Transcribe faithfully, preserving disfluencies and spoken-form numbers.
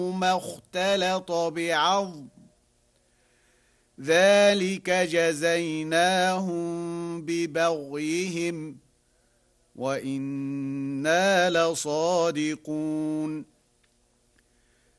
ما اختلط بعظم ذلك جزيناهم ببغيهم وإنا لصادقون